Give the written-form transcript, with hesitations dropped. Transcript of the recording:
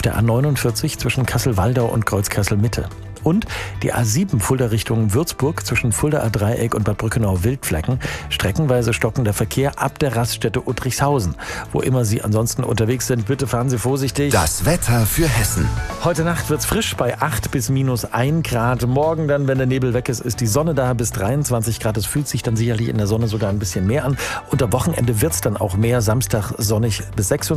der A49 zwischen Kassel-Waldau und Kreuz-Kassel-Mitte. Und die A7 Fulda Richtung Würzburg zwischen Fuldaer Dreieck und Bad Brückenau-Wildflecken. Streckenweise stockender Verkehr ab der Raststätte Uttrichshausen. Wo immer Sie ansonsten unterwegs sind, bitte fahren Sie vorsichtig. Das Wetter für Hessen. Heute Nacht wird's frisch bei 8 bis -1 Grad. Morgen dann, wenn der Nebel weg ist die Sonne da bis 23 Grad. Es fühlt sich dann sicherlich in der Sonne sogar ein bisschen mehr an. Und am Wochenende wird's dann auch mehr. Samstag sonnig bis 26